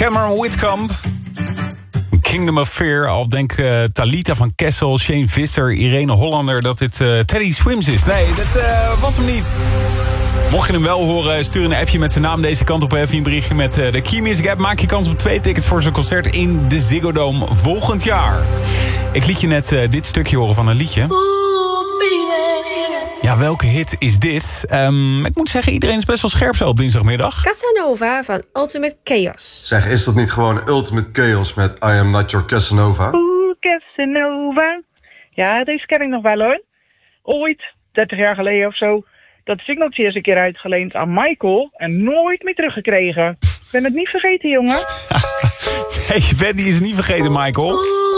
Cameron Whitcomb. Kingdom of Fear. Al denk Talita van Kessel, Shane Visser, Irene Hollander dat dit Teddy Swims is. Nee, dat was hem niet. Mocht je hem wel horen, stuur een appje met zijn naam deze kant op. Even een berichtje met de Key Music app. Maak je kans op 2 tickets voor zijn concert in de Ziggo Dome volgend jaar. Ik liet je net dit stukje horen van een liedje. Ja, welke hit is dit? Ik moet zeggen, iedereen is best wel scherp zo op dinsdagmiddag. Casanova van Ultimate Chaos. Zeg, is dat niet gewoon Ultimate Chaos met I Am Not Your Casanova? Oeh, Casanova. Ja, deze ken ik nog wel hoor. Ooit, 30 jaar geleden of zo, dat is ik nog eens een keer uitgeleend aan Michael en nooit meer teruggekregen. Ik ben het niet vergeten, jongen. Nee, je bent die is niet vergeten, Michael.